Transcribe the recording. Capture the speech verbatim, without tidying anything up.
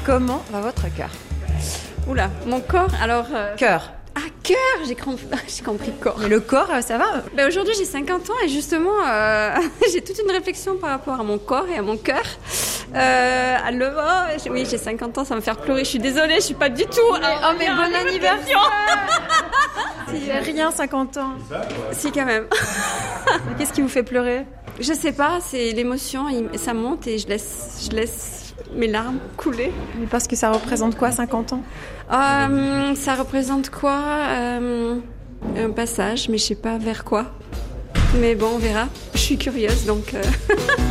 Comment va votre cœur? Oula, mon corps, alors... Euh... Cœur. Ah, cœur, j'ai, cramp... j'ai compris corps. Mais le corps, ça va? Ben aujourd'hui, j'ai cinquante ans et justement, euh, j'ai toute une réflexion par rapport à mon corps et à mon cœur. Euh, à le... oh, oui, j'ai cinquante ans, ça va me faire pleurer. Je suis désolée, je suis pas du tout... Mais, oh, mais bon anniversaire. C'est rien, cinquante ans. Si, quand même. Mais qu'est-ce qui vous fait pleurer? Je sais pas, c'est l'émotion, ça monte et je laisse... Je laisse... mes larmes couler. Mais parce que ça représente quoi, cinquante ans? euh, Ça représente quoi euh, Un passage, mais je sais pas vers quoi. Mais bon, on verra. Je suis curieuse, donc... Euh...